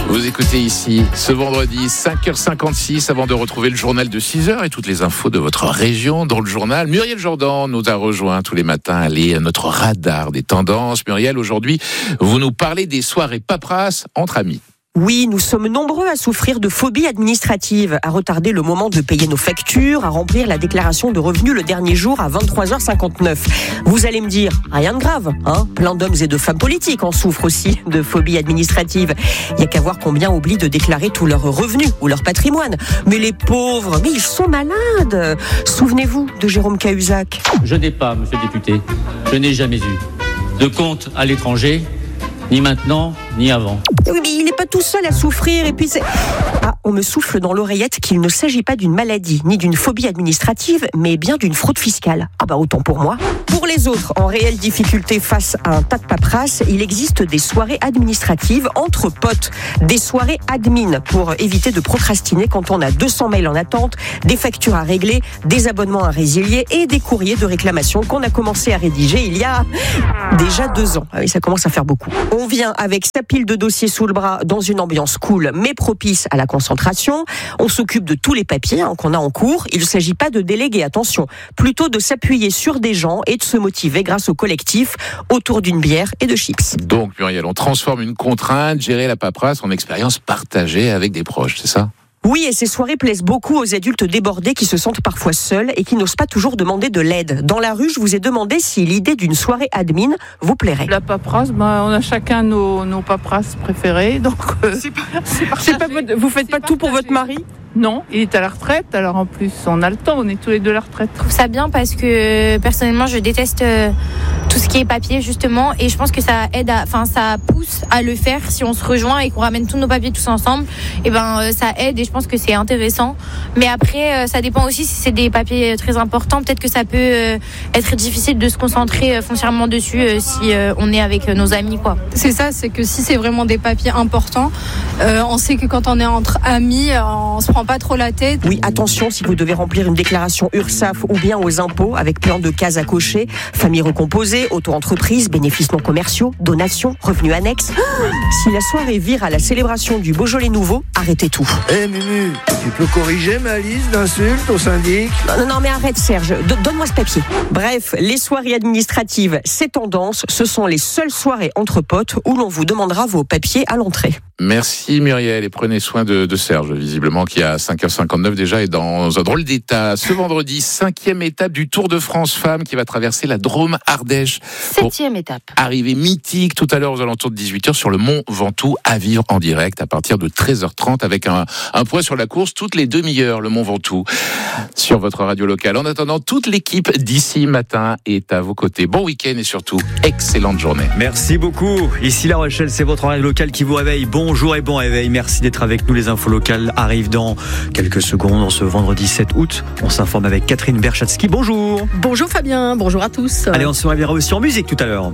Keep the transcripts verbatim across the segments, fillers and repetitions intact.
Vous écoutez ici ce vendredi cinq heures cinquante-six avant de retrouver le journal de six heures et toutes les infos de votre région dans le journal. Muriel Jourdan nous a rejoint tous les matins. Elle est notre radar des tendances. Muriel, aujourd'hui, vous nous parlez des soirées paperasses entre amis. Oui, nous sommes nombreux à souffrir de phobie administrative, à retarder le moment de payer nos factures, à remplir la déclaration de revenus le dernier jour à vingt-trois heures cinquante-neuf. Vous allez me dire, rien de grave, hein ? Plein d'hommes et de femmes politiques en souffrent aussi de phobie administrative. Il n'y a qu'à voir combien oublient de déclarer tous leurs revenus ou leur patrimoine. Mais les pauvres, mais ils sont malades. Souvenez-vous de Jérôme Cahuzac. Je n'ai pas, monsieur le député, je n'ai jamais eu de compte à l'étranger, ni maintenant, ni avant. Oui, mais il n'est pas tout seul à souffrir. Et puis c'est... Ah, on me souffle dans l'oreillette qu'il ne s'agit pas d'une maladie, ni d'une phobie administrative, mais bien d'une fraude fiscale. Ah bah autant pour moi. Pour les autres, en réelle difficulté face à un tas de paperasse, il existe des soirées administratives entre potes. Des soirées admin pour éviter de procrastiner quand on a deux cents mails en attente, des factures à régler, des abonnements à résilier et des courriers de réclamation qu'on a commencé à rédiger il y a déjà deux ans. Ah oui, ça commence à faire beaucoup. On vient avec sa pile de dossiers sous le bras dans une ambiance cool mais propice à la concentration. On s'occupe de tous les papiers hein, qu'on a en cours. Il ne s'agit pas de déléguer, attention, plutôt de s'appuyer sur des gens et de se motiver grâce au collectif autour d'une bière et de chips. Donc Muriel, on transforme une contrainte, gérer la paperasse en expérience partagée avec des proches, c'est ça ? Oui, et ces soirées plaisent beaucoup aux adultes débordés qui se sentent parfois seuls et qui n'osent pas toujours demander de l'aide. Dans la rue, je vous ai demandé si l'idée d'une soirée admin vous plairait. La paperasse, ben, on a chacun nos, nos paperasses préférées. Donc, euh, c'est pas, c'est pas, c'est pas, vous faites pas tout pour votre mari ? Non, il est à la retraite, alors en plus on a le temps, on est tous les deux à la retraite. Je trouve ça bien parce que personnellement je déteste tout ce qui est papier justement et je pense que ça aide, enfin ça pousse à le faire si on se rejoint et qu'on ramène tous nos papiers tous ensemble. Et ben ça aide et je pense que c'est intéressant. Mais après ça dépend aussi si c'est des papiers très importants, peut-être que ça peut être difficile de se concentrer foncièrement dessus si on est avec nos amis quoi. C'est ça, c'est que si c'est vraiment des papiers importants, euh, on sait que quand on est entre amis, on se prend pas trop la tête. Oui, attention, si vous devez remplir une déclaration URSSAF ou bien aux impôts avec plein de cases à cocher, famille recomposée, auto-entreprise, bénéfices non commerciaux, donations, revenus annexes. Si la soirée vire à la célébration du Beaujolais nouveau, arrêtez tout. Eh hey, Mumu, tu peux corriger ma liste d'insultes au syndic ? Non, non, mais arrête Serge, D- donne-moi ce papier. Bref, les soirées administratives, c'est tendance, ce sont les seules soirées entre potes où l'on vous demandera vos papiers à l'entrée. Merci Muriel et prenez soin de, de Serge, visiblement qui à cinq heures cinquante-neuf déjà est dans un drôle d'état. Ce vendredi, cinquième étape du Tour de France Femmes qui va traverser la Drôme-Ardèche. Septième étape. Arrivée mythique tout à l'heure aux alentours de dix-huit heures sur le Mont Ventoux à vivre en direct à partir de treize heures trente avec un, un point sur la course toutes les demi-heures, le Mont Ventoux sur votre radio locale. En attendant, toute l'équipe d'ici matin est à vos côtés. Bon week-end et surtout, excellente journée. Merci beaucoup. Ici La Rochelle, c'est votre radio locale qui vous réveille. Bonjour et bon réveil. Merci d'être avec nous. Les infos locales arrivent dans quelques secondes. En ce vendredi sept août, on s'informe avec Catherine Berchatsky. Bonjour. Bonjour Fabien, bonjour à tous. Allez, on se réveillera aussi en musique tout à l'heure.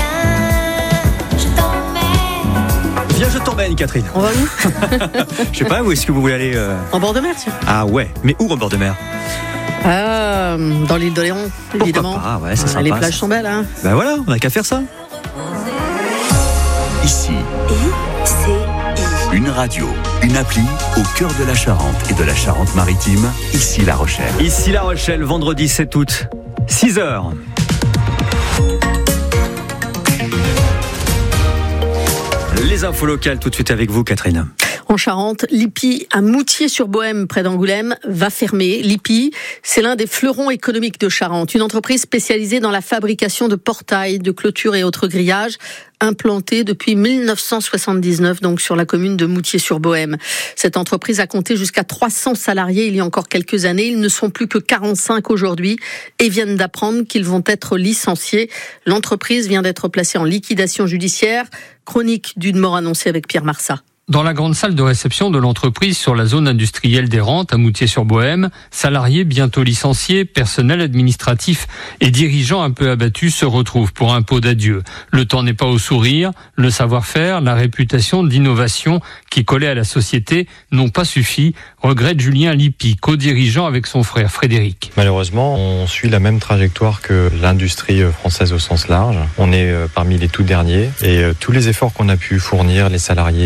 Viens, je t'emmène. Viens, je t'emmène, Catherine. On va où? Je sais pas, où est-ce que vous voulez aller euh... En bord de mer, tiens. Ah ouais, mais où en bord de mer? euh, Dans l'île d'Oléron, évidemment. Ah ouais, c'est sympa. Les plages sont belles, hein. Ben voilà, on n'a qu'à faire ça. Ici. Une radio, une appli au cœur de la Charente et de la Charente-Maritime, ici La Rochelle. Ici La Rochelle, vendredi sept août, six heures. Les infos locales tout de suite avec vous, Catherine. En Charente, l'Ipi à Moutier-sur-Bohème, près d'Angoulême, va fermer. L'Ipi, c'est l'un des fleurons économiques de Charente, une entreprise spécialisée dans la fabrication de portails, de clôtures et autres grillages, implantée depuis mille neuf cent soixante-dix-neuf, donc sur la commune de Moutier-sur-Bohème. Cette entreprise a compté jusqu'à trois cents salariés il y a encore quelques années. Ils ne sont plus que quarante-cinq aujourd'hui et viennent d'apprendre qu'ils vont être licenciés. L'entreprise vient d'être placée en liquidation judiciaire. Chronique d'une mort annoncée avec Pierre Marsat. Dans la grande salle de réception de l'entreprise sur la zone industrielle des Rentes à Moutier-sur-Bohème, salariés bientôt licenciés, personnel administratif et dirigeants un peu abattus se retrouvent pour un pot d'adieu. Le temps n'est pas au sourire, le savoir-faire, la réputation d'innovation qui collait à la société n'ont pas suffi, regrette Julien Lippi, co-dirigeant avec son frère Frédéric. Malheureusement, on suit la même trajectoire que l'industrie française au sens large. On est parmi les tout derniers et tous les efforts qu'on a pu fournir, les salariés de l'entreprise,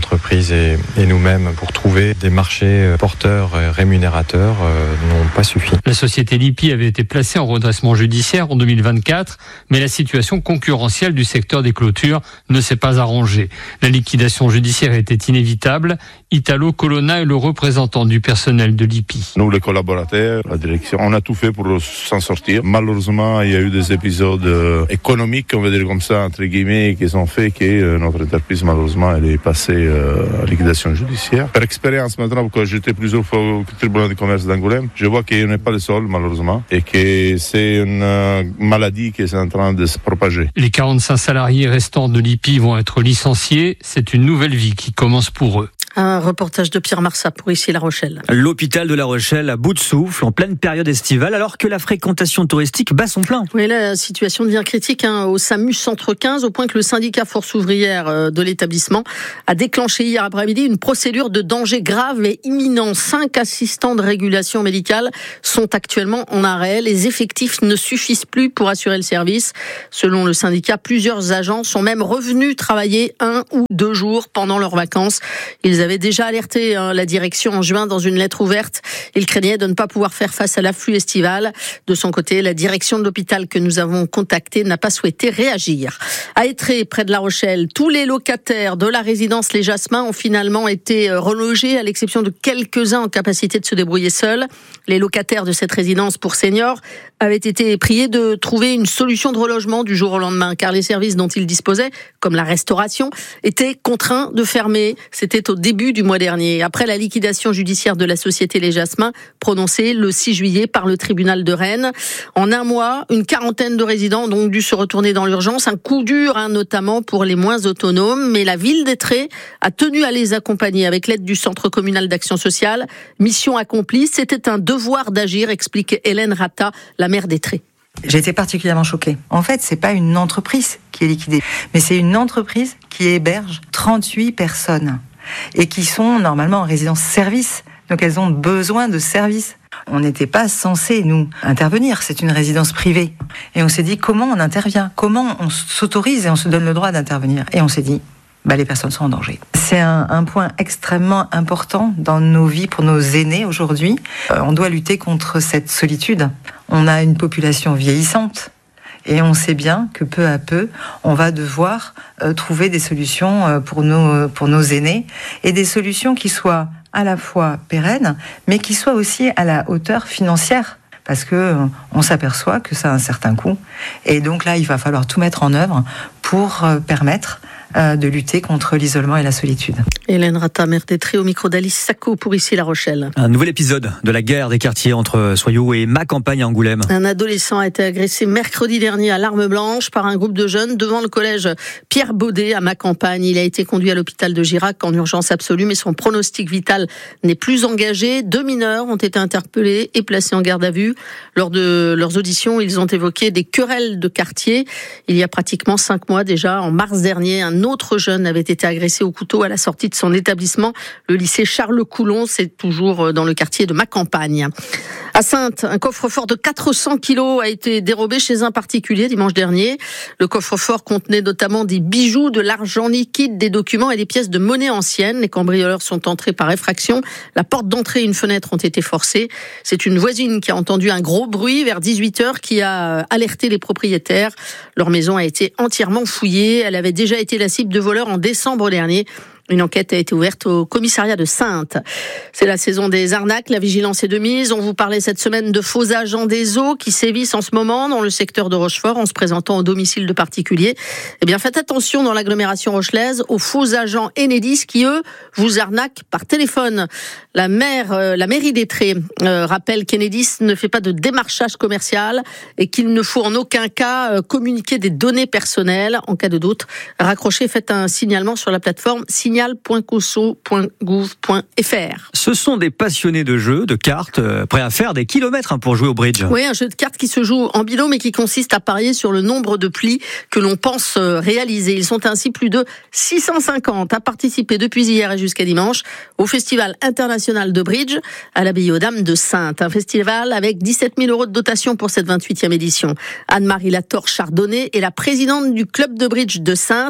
l'entreprise et, et nous-mêmes pour trouver des marchés porteurs et rémunérateurs euh, n'ont pas suffi. La société Lippi avait été placée en redressement judiciaire en deux mille vingt-quatre, mais la situation concurrentielle du secteur des clôtures ne s'est pas arrangée. La liquidation judiciaire était inévitable. Italo Colonna est le représentant du personnel de Lippi. Nous, les collaborateurs, la direction, on a tout fait pour s'en sortir. Malheureusement, il y a eu des épisodes euh, économiques, on va dire comme ça, entre guillemets, qui ont fait que euh, notre entreprise, malheureusement, elle est passée euh, à liquidation judiciaire. Par expérience maintenant, parce que j'étais plusieurs fois au tribunal de commerce d'Angoulême, je vois qu'il n'est pas le seul, malheureusement, et que c'est une euh, maladie qui est en train de se propager. Les quarante-cinq salariés restants de Lippi vont être licenciés. C'est une nouvelle vie qui commence pour eux. Un reportage de Pierre Marsat pour ici La Rochelle. L'hôpital de La Rochelle à bout de souffle en pleine période estivale alors que la fréquentation touristique bat son plein. Oui, la situation devient critique hein, au SAMU Centre quinze au point que le syndicat Force ouvrière de l'établissement a déclenché hier après-midi une procédure de danger grave et imminent. Cinq assistants de régulation médicale sont actuellement en arrêt. Les effectifs ne suffisent plus pour assurer le service. Selon le syndicat, plusieurs agents sont même revenus travailler un ou deux jours pendant leurs vacances. Ils avaient déjà alerté hein, la direction en juin dans une lettre ouverte. Ils craignaient de ne pas pouvoir faire face à l'afflux estival. De son côté, la direction de l'hôpital que nous avons contactée n'a pas souhaité réagir. À Étré, près de La Rochelle, tous les locataires de la résidence Les Jasmins ont finalement été relogés, à l'exception de quelques-uns en capacité de se débrouiller seuls. Les locataires de cette résidence pour seniors avaient été priés de trouver une solution de relogement du jour au lendemain, car les services dont ils disposaient, comme la restauration, étaient contraints de fermer. C'était au début du mois dernier, après la liquidation judiciaire de la société Les Jasmins, prononcée le six juillet par le tribunal de Rennes. En un mois, une quarantaine de résidents ont donc dû se retourner dans l'urgence. Un coup dur, hein, notamment pour les moins autonomes, mais la ville d'Étré a tenu à les accompagner avec l'aide du Centre communal d'action sociale. Mission accomplie, c'était un devoir d'agir, explique Hélène Rata, la maire d'Étré. J'ai été particulièrement choquée. En fait, c'est pas une entreprise qui est liquidée, mais c'est une entreprise qui héberge trente-huit personnes et qui sont normalement en résidence-service. Donc elles ont besoin de services. On n'était pas censé, nous, intervenir. C'est une résidence privée. Et on s'est dit, comment on intervient ? Comment on s'autorise et on se donne le droit d'intervenir ? Et on s'est dit, bah, les personnes sont en danger. C'est un, un point extrêmement important dans nos vies pour nos aînés aujourd'hui. Euh, on doit lutter contre cette solitude. On a une population vieillissante. Et on sait bien que peu à peu, on va devoir euh, trouver des solutions euh, pour nos, pour nos aînés. Et des solutions qui soient à la fois pérennes, mais qui soient aussi à la hauteur financière. Parce que euh, on s'aperçoit que ça a un certain coût. Et donc là, il va falloir tout mettre en œuvre pour euh, permettre euh, de lutter contre l'isolement et la solitude. Hélène Rata, maire d'Étré, au micro d'Alice Sacco pour ici La Rochelle. Un nouvel épisode de la guerre des quartiers entre Soyaux et ma campagne à Angoulême. Un adolescent a été agressé mercredi dernier à l'Arme Blanche par un groupe de jeunes devant le collège Pierre Baudet à ma campagne. Il a été conduit à l'hôpital de Girac en urgence absolue, mais son pronostic vital n'est plus engagé. Deux mineurs ont été interpellés et placés en garde à vue. Lors de leurs auditions, ils ont évoqué des querelles de quartier. Il y a pratiquement cinq mois déjà, en mars dernier, un autre jeune avait été agressé au couteau à la sortie de son établissement, le lycée Charles Coulon, c'est toujours dans le quartier de ma campagne. À Saintes, un coffre-fort de quatre cents kilos a été dérobé chez un particulier dimanche dernier. Le coffre-fort contenait notamment des bijoux, de l'argent liquide, des documents et des pièces de monnaie ancienne. Les cambrioleurs sont entrés par effraction. La porte d'entrée et une fenêtre ont été forcées. C'est une voisine qui a entendu un gros bruit vers dix-huit heures qui a alerté les propriétaires. Leur maison a été entièrement fouillée. Elle avait déjà été la cible de voleurs en décembre dernier. Une enquête a été ouverte au commissariat de Saintes. C'est la saison des arnaques, la vigilance est de mise. On vous parlait cette semaine de faux agents des eaux qui sévissent en ce moment dans le secteur de Rochefort en se présentant au domicile de particuliers. Eh bien, faites attention dans l'agglomération rochelaise aux faux agents Enedis qui, eux, vous arnaquent par téléphone. La maire, euh, la mairie d'Étré euh, rappelle qu'Enedis ne fait pas de démarchage commercial et qu'il ne faut en aucun cas euh, communiquer des données personnelles. En cas de doute, raccrochez, faites un signalement sur la plateforme signal point coso point gouv point f r. Ce sont des passionnés de jeux, de cartes, euh, prêts à faire des kilomètres hein, pour jouer au bridge. Oui, un jeu de cartes qui se joue en binôme et qui consiste à parier sur le nombre de plis que l'on pense réaliser. Ils sont ainsi plus de six cent cinquante à participer depuis hier et jusqu'à dimanche au Festival international de bridge à l'Abbaye aux Dames de Saintes. Un festival avec dix-sept mille euros de dotation pour cette vingt-huitième édition. Anne-Marie Latorre Chardonnay est la présidente du club de bridge de Saintes.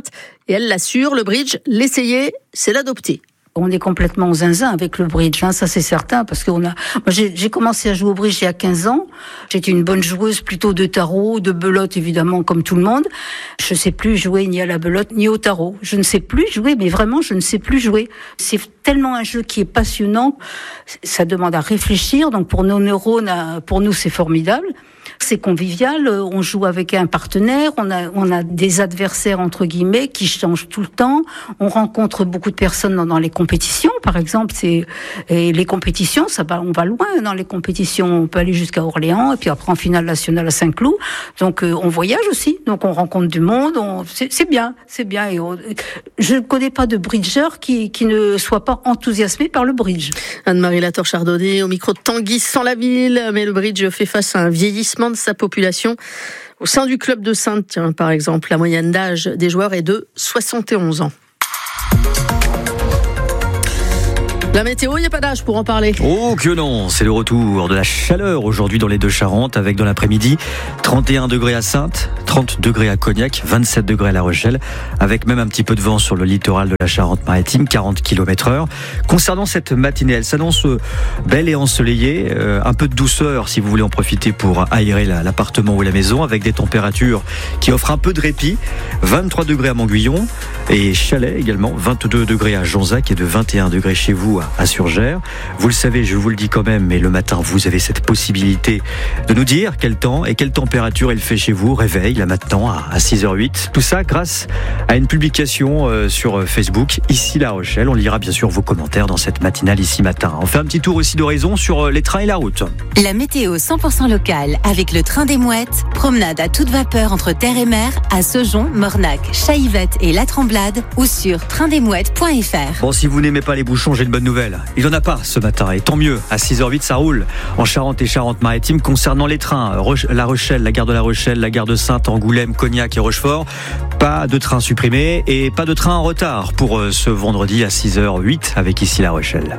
Et elle l'assure, le bridge, l'essayer, c'est l'adopter. On est complètement zinzin avec le bridge, hein, ça c'est certain, parce qu'on a. Moi, j'ai, j'ai commencé à jouer au bridge il y a quinze ans. J'étais une bonne joueuse, plutôt de tarot, de belote évidemment, comme tout le monde. Je sais plus jouer ni à la belote ni au tarot. Je ne sais plus jouer, mais vraiment, je ne sais plus jouer. C'est tellement un jeu qui est passionnant. Ça demande à réfléchir. Donc pour nos neurones, pour nous, c'est formidable. C'est convivial, on joue avec un partenaire, on a, on a des adversaires entre guillemets qui changent tout le temps. On rencontre beaucoup de personnes dans, dans les compétitions, par exemple. C'est et les compétitions, ça va, on va loin dans les compétitions. On peut aller jusqu'à Orléans et puis après en finale nationale à Saint-Cloud. Donc euh, on voyage aussi, donc on rencontre du monde. On, c'est, c'est bien, c'est bien. Et on, je ne connais pas de bridger qui, qui ne soit pas enthousiasmé par le bridge. Anne-Marie Lator-Chardonnay au micro de Tanguy sans la ville, mais le bridge fait face à un vieillissement de sa population. Au sein du club de Saintes, tiens, par exemple, la moyenne d'âge des joueurs est de soixante et onze ans. La météo, il n'y a pas d'âge pour en parler. Oh que non, c'est le retour de la chaleur aujourd'hui dans les Deux-Charentes avec dans l'après-midi trente et un degrés à Saintes, trente degrés à Cognac, vingt-sept degrés à La Rochelle, avec même un petit peu de vent sur le littoral de la Charente-Maritime, quarante kilomètres heure. Concernant cette matinée, elle s'annonce belle et ensoleillée, euh, un peu de douceur si vous voulez en profiter pour aérer la, l'appartement ou la maison, avec des températures qui offrent un peu de répit, vingt-trois degrés à Montguillon et Chalais également, vingt-deux degrés à Jonzac et de vingt et un degrés chez vous à Surgères. Vous le savez, je vous le dis quand même, mais le matin, vous avez cette possibilité de nous dire quel temps et quelle température il fait chez vous. Réveil, là maintenant, à six heures huit. Tout ça grâce à une publication euh, sur Facebook, ici La Rochelle. On lira bien sûr vos commentaires dans cette matinale ici matin. On fait un petit tour aussi d'horizon sur les trains et la route. La météo cent pour cent locale avec le train des Mouettes. Promenade à toute vapeur entre terre et mer à Saujon, Mornac, Chaillevette et La Tremblade ou sur train des mouettes point f r. Bon, si vous n'aimez pas les bouchons, j'ai une bonne nouvelle. Il n'y en a pas ce matin et tant mieux. À six heures huit, ça roule en Charente et Charente-Maritime. Concernant les trains, La Rochelle, la gare de La Rochelle, la gare de Saintes, Angoulême, Cognac et Rochefort, pas de train supprimé et pas de train en retard pour ce vendredi à six heures huit avec ici La Rochelle.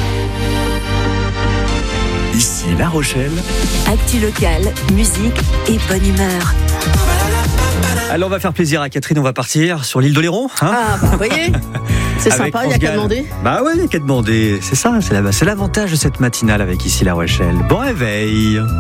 Ici La Rochelle. Actu locale, musique et bonne humeur. Alors on va faire plaisir à Catherine, on va partir sur l'île d'Oléron. Hein ah bah vous voyez, c'est avec sympa, il n'y a qu'à demander. Bah ouais, il n'y a qu'à demander, c'est ça, c'est, la, c'est l'avantage de cette matinale avec ici La Rochelle. Bon réveil.